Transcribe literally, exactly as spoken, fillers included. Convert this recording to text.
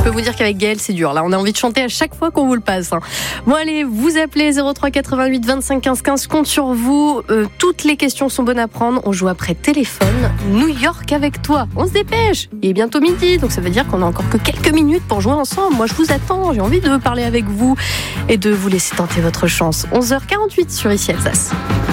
peux vous dire qu'avec Gaël, c'est dur. Là, on a envie de chanter à chaque fois qu'on vous le passe. Hein. Bon, allez, vous appelez zéro trois quatre-vingt-huit vingt-cinq quinze quinze. Compte sur vous. Euh, toutes les questions sont bonnes à prendre. On joue après téléphone. New York avec toi. On se dépêche. Il est bientôt midi, donc ça veut dire qu'on a encore que quelques minutes pour jouer ensemble. Moi, je vous attends. J'ai envie de parler avec vous et de vous laisser tenter votre chance. onze heures quarante-huit sur Ici Alsace.